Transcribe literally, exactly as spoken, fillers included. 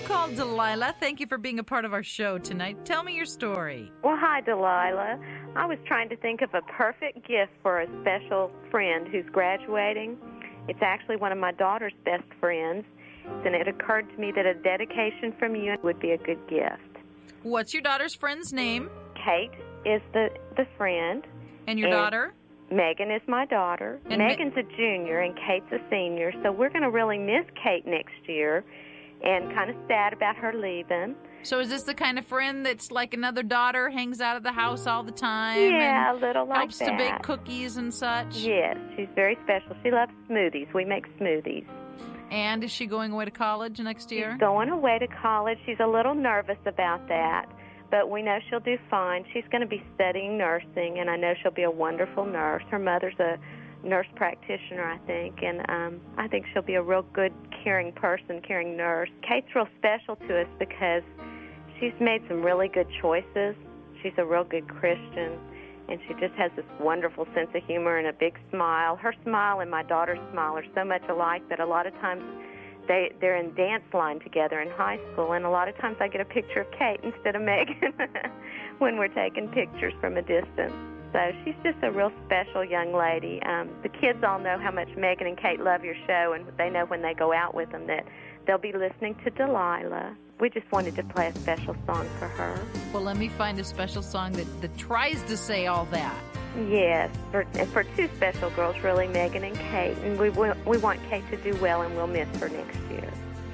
called Delilah. Thank you for being a part of our show tonight. Tell me your story. Well, hi, Delilah. I was trying to think of a perfect gift for a special friend who's graduating. It's actually one of my daughter's best friends, and it occurred to me that a dedication from you would be a good gift. What's your daughter's friend's name? Kate is the, the friend. And your and daughter? Megan is my daughter. And Megan's a junior, and Kate's a senior, so we're going to really miss Kate next year and kind of sad about her leaving. So is this the kind of friend that's like another daughter, hangs out at the house all the time? Yeah, and a little like helps that. to bake cookies and such? Yes, she's very special. She loves smoothies. We make smoothies. And is she going away to college next year? She's going away to college. She's a little nervous about that, but we know she'll do fine. She's going to be studying nursing, and I know she'll be a wonderful nurse. Her mother's a nurse practitioner, I think, and um, I think she'll be a real good, caring person, caring nurse. Kate's real special to us because she's made some really good choices. She's a real good Christian, and she just has this wonderful sense of humor and a big smile. Her smile and my daughter's smile are so much alike that a lot of times they, they're in dance line together in high school, and a lot of times I get a picture of Kate instead of Megan when we're taking pictures from a distance. So she's just a real special young lady. Um, the kids all know how much Megan and Kate love your show, and they know when they go out with them that they'll be listening to Delilah. We just wanted to play a special song for her. Well, let me find a special song that, that tries to say all that. Yes, for for two special girls, really, Megan and Kate. And we, we, we want Kate to do well, and we'll miss her next year.